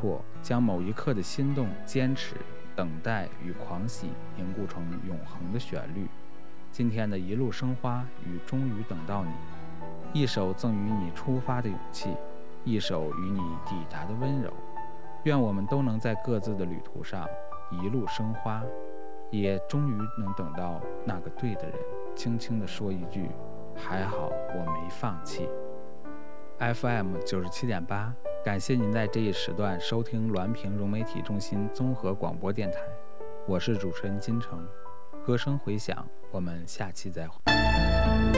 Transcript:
迫，将某一刻的心动、坚持、等待与狂喜凝固成永恒的旋律。今天的一路生花与终于等到你，一首赠予你出发的勇气，一首与你抵达的温柔。愿我们都能在各自的旅途上一路生花，也终于能等到那个对的人，轻轻地说一句还好我没放弃。 FM 97.8，感谢您在这一时段收听滦平融媒体中心综合广播电台，我是主持人金城，歌声回响，我们下期再会。